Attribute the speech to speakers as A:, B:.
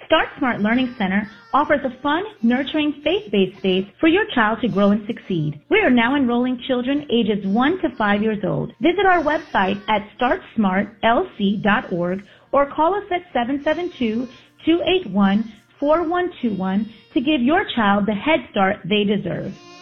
A: Start Smart Learning Center offers a fun, nurturing, faith-based space for your child to grow and succeed. We are now enrolling children ages 1 to 5 years old. Visit our website at startsmartlc.org or call us at 772-281-4121 to give your child the head start they deserve.